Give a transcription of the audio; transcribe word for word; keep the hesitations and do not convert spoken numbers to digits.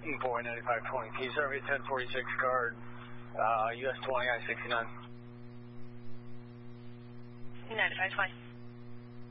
Boy ninety-five twenty, Key Survey ten forty-six guard, uh, U S twenty I sixty-nine. ninety-five twenty.